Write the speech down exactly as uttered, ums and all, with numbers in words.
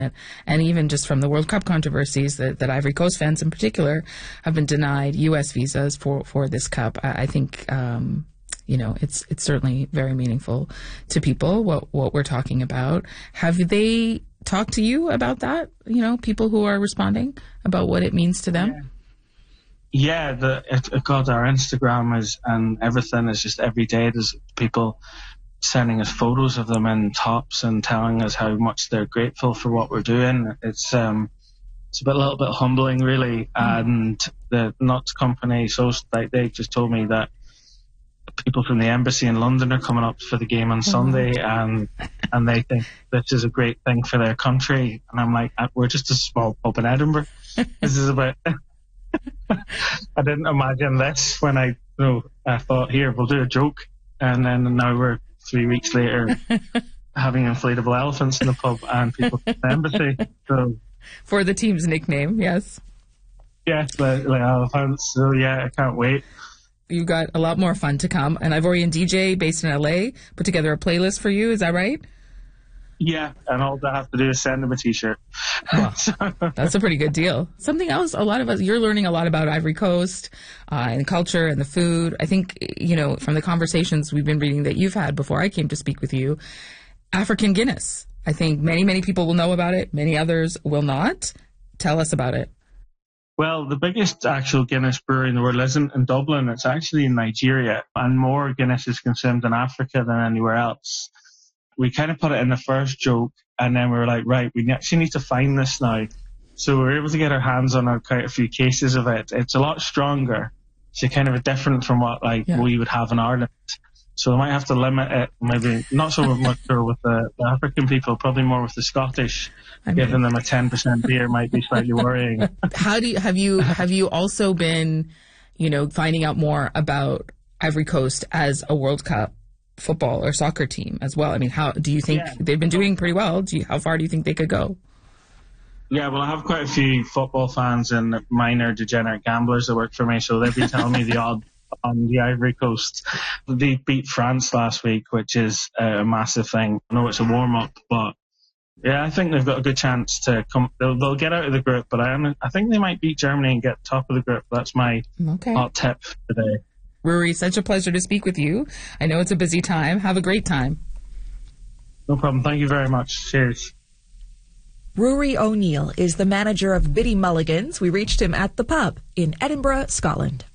And even just from the World Cup controversies, that, that Ivory Coast fans in particular have been denied U S visas for, for this cup. I, I think, um, you know, it's it's certainly very meaningful to people, what, what we're talking about. Have they talked to you about that? You know, people who are responding about what it means to them? Yeah, the, it, it got our Instagram is, and everything is just every day there's people sending us photos of them in tops and telling us how much they're grateful for what we're doing. It's um, it's a bit, a little bit humbling, really. Mm. And the Nuts company, so like they just told me that people from the embassy in London are coming up for the game on mm. Sunday, and and they think this is a great thing for their country. And I'm like, we're just a small pub in Edinburgh. This is about. I didn't imagine this when I, you know, I thought, here, we'll do a joke, and then now we're three weeks later having inflatable elephants in the pub and people from the embassy. So, for the team's nickname, yes. Yes, like, like elephants. So yeah, I can't wait. You've got a lot more fun to come. An Ivorian D J based in L A put together a playlist for you. Is that right? Yeah, and all I have to do is send them a T-shirt. Oh, that's a pretty good deal. Something else, a lot of us, you're learning a lot about Ivory Coast uh, and culture and the food. I think, you know, from the conversations we've been reading that you've had before I came to speak with you, African Guinness. I think many, many people will know about it. Many others will not. Tell us about it. Well, the biggest actual Guinness brewery in the world isn't in Dublin. It's actually in Nigeria. And more Guinness is consumed in Africa than anywhere else. We kind of put it in the first joke, and then we were like, right, we actually need to find this now. So we were able to get our hands on a, quite a few cases of it. It's a lot stronger. So kind of different from what like yeah. we would have in Ireland. So we might have to limit it, maybe not so much with the, the African people, probably more with the Scottish. I mean, giving them a ten percent beer might be slightly worrying. How do you, have you have you also been, you know, finding out more about Ivory Coast as a World Cup football or soccer team as well? I mean, how do you think yeah. they've been doing pretty well? Do you, how far do you think they could go? Yeah, well, I have quite a few football fans and minor degenerate gamblers that work for me, so they've been telling me the odd on the Ivory Coast. They beat France last week, which is a massive thing. I know it's a warm-up, but yeah, I think they've got a good chance to come. They'll, they'll get out of the group, but I, am, I think they might beat Germany and get top of the group. That's my okay. hot tip today. Ruairí, such a pleasure to speak with you. I know it's a busy time. Have a great time. No problem. Thank you very much. Cheers. Ruairí O'Neill is the manager of Biddy Mulligan's. We reached him at the pub in Edinburgh, Scotland.